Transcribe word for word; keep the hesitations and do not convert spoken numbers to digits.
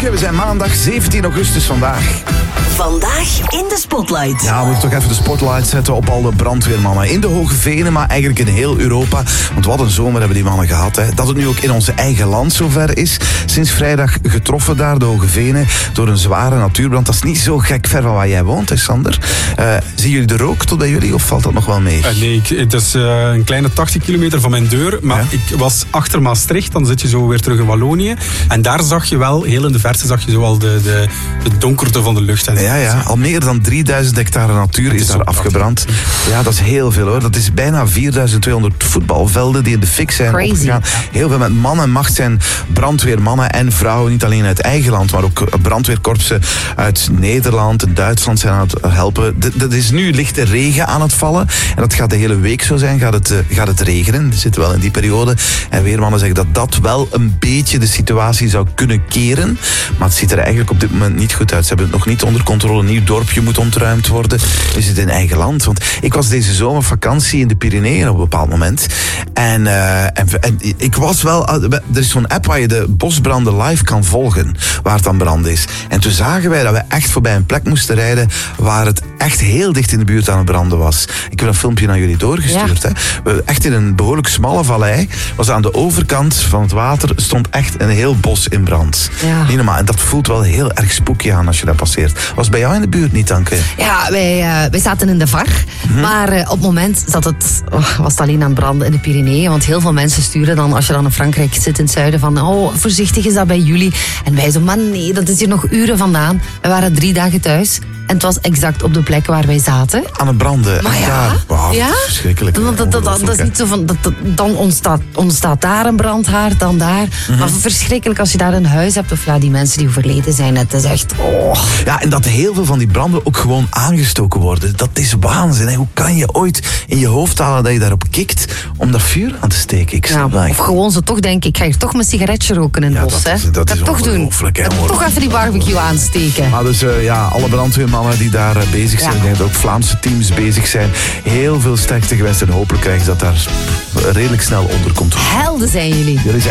Goedemorgen, we zijn maandag zeventien augustus vandaag. Vandaag in de Spotlight. Ja, we moeten toch even de spotlight zetten op al de brandweermannen in de Hoge Venen, maar eigenlijk in heel Europa. Want wat een zomer hebben die mannen gehad. Hè. Dat het nu ook in onze eigen land zover is. Sinds vrijdag getroffen daar, de Hoge Venen, door een zware natuurbrand. Dat is niet zo gek ver van waar jij woont, hè, Sander. Uh, zien jullie de rook tot bij jullie of valt dat nog wel mee? Uh, nee, ik, het is uh, een kleine tachtig kilometer van mijn deur. Maar ja? Ik was achter Maastricht, dan zit je zo weer terug in Wallonië. En daar zag je wel, heel in de verte, zag je zo al de, de, de donkerte van de lucht. En ja, ja, al meer dan drieduizend hectare natuur is, is daar afgebrand. Ja, dat is heel veel hoor. Dat is bijna vierduizend tweehonderd voetbalvelden die in de fik zijn Crazy. opgegaan. Heel veel met man en macht zijn brandweermannen en vrouwen, niet alleen uit eigen land, maar ook brandweerkorpsen uit Nederland en Duitsland zijn aan het helpen. Er is nu lichte regen aan het vallen en dat gaat de hele week zo zijn. Gaat het, gaat het regenen? We zitten wel in die periode. En weermannen zeggen dat dat wel een beetje de situatie zou kunnen keren. Maar het ziet er eigenlijk op dit moment niet goed uit. Ze hebben het nog niet onder controle. Een nieuw dorpje moet ontruimd worden. Is het in eigen land? Want ik was deze zomer vakantie in de Pyreneeën op een bepaald moment. En, uh, en, en ik was wel... Er is zo'n app waar je de bosbranden live kan volgen. Waar het aan brand is. En toen zagen wij dat we echt voorbij een plek moesten rijden waar het echt heel dicht in de buurt aan het branden was. Ik heb een filmpje naar jullie doorgestuurd. Ja. Hè. We, echt in een behoorlijk smalle vallei. Was aan de overkant van het water stond echt een heel bos in brand. Ja. Niet normaal. En dat voelt wel heel erg spooky aan als je dat passeert. Was bij jou in de buurt niet, Anke? Ja, wij, uh, wij zaten in de V A R. Mm-hmm. Maar uh, op het moment zat het, oh, was het alleen aan het branden in de Pyreneeën. Want heel veel mensen sturen dan, als je dan in Frankrijk zit in het zuiden, van oh, voorzichtig is dat bij jullie. En wij zo, maar nee, dat is hier nog uren vandaan. We waren drie dagen thuis. En het was exact op de plek waar wij zaten. Aan het branden. Maar ja, daar. Wow, ja? Dat is verschrikkelijk. Dat, dat, dat, dat is niet zo van, dat, dat, dan ontstaat, ontstaat daar een brandhaard, dan daar. Mm-hmm. Maar verschrikkelijk als je daar een huis hebt, of ja, die mensen die overleden zijn, het is echt, oh. Ja, en dat heel veel van die branden ook gewoon aangestoken worden. Dat is waanzin. Hè? Hoe kan je ooit in je hoofd halen dat je daarop kikt om dat vuur aan te steken? Ik ja, of gewoon zo toch denken, ik ga hier toch mijn sigaretje roken in het ja, bos. Dat is, hè? dat dat is toch doen. Hè, toch even die barbecue aansteken. Maar dus uh, ja, alle brandweermannen die daar uh, bezig zijn, ja. Ik denk dat ook Vlaamse teams bezig zijn. Heel veel sterkte gewenst en hopelijk krijgen ze dat daar redelijk snel onder controle. Helden zijn jullie. Jullie zijn